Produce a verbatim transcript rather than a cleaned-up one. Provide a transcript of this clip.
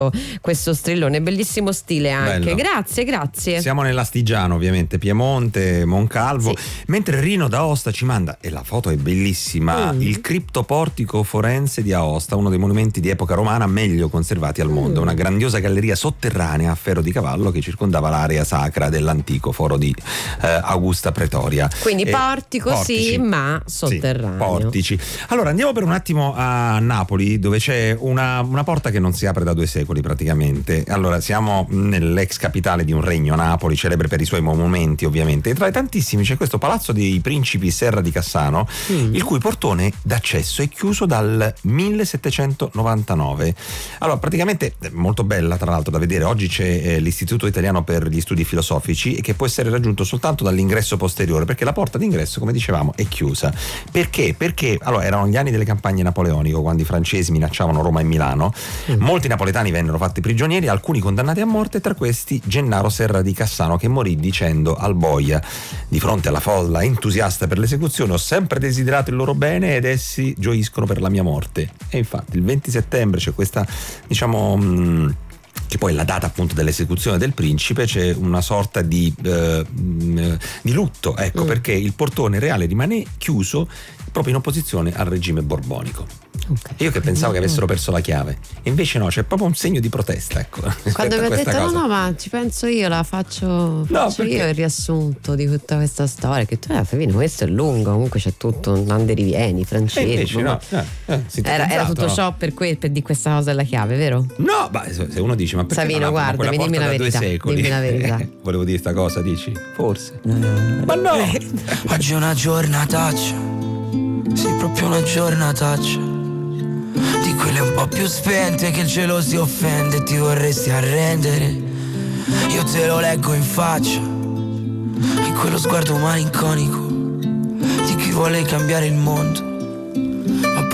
questo strillone, bellissimo stile anche. Bello. Grazie, grazie. Siamo nell'Astigiano, ovviamente, Piemonte, Moncalvo, Sì. mentre Rino d'Aosta ci manda, e la foto è bellissima, Mm. il criptoportico forense di Aosta, uno dei monumenti di epoca romana meglio conservati al mondo, Mm. una grandiosa galleria sotterranea a ferro di cavallo che circondava l'area sacra dell'antico foro di eh, Augusta Pretoria. Quindi E- portico portici. sì, ma Sì, sotterraneo. portici. Allora andiamo per un attimo a Napoli, dove c'è una, una porta che non si apre da due secoli praticamente. Allora siamo nell'ex capitale di un regno, Napoli, celebre per i suoi monumenti ovviamente, e tra i tantissimi c'è questo Palazzo dei Principi Serra di Cassano, Mm. il cui portone d'accesso è chiuso dal millesettecentonovantanove. Allora praticamente è molto bella, tra l'altro, da vedere. Oggi c'è eh, l'Istituto Italiano per gli Studi Filosofici, e che può essere raggiunto soltanto dall'ingresso posteriore, perché la porta d'ingresso, come dicevamo, è chiusa. Perché? Perché allora erano gli anni delle campagne napoleoniche, quando i francesi minacciavano Roma e Milano. Mm. Molti napoletani vennero fatti prigionieri, alcuni condannati a morte, tra questi Gennaro Serra di Cassano, che morì dicendo al boia, di fronte alla folla entusiasta per l'esecuzione: ho sempre desiderato il loro bene ed essi gioiscono per la mia morte. E infatti il venti settembre c'è questa, diciamo, mh, che poi è la data appunto dell'esecuzione del principe, c'è una sorta di, eh, mh, di lutto, ecco, Mm. perché il portone reale rimane chiuso proprio in opposizione al regime borbonico. Okay. Io che pensavo che avessero perso la chiave, invece no, c'è proprio un segno di protesta, ecco. Quando mi ha questa detto cosa. no no ma ci penso io, la faccio, faccio perché? io il riassunto di tutta questa storia, che tu eh, Favino, questo è lungo, comunque c'è tutto un andirivieni E francesi, invece no, boh. eh, eh, era, era tutto sintetizzato, ciò per, que- per di questa cosa della chiave, vero? no? No, ma se se uno dice ma perché Savino, non aprono guardami, quella dimmi porta la da verità, due secoli? dimmi la verità. Volevo dire sta cosa, dici? Forse. Ma no! Oggi è una giornataccia, sì, proprio una giornataccia, di quelle un po' più spente che il cielo si offende e ti vorresti arrendere. Io te lo leggo in faccia, in quello sguardo malinconico di chi vuole cambiare il mondo.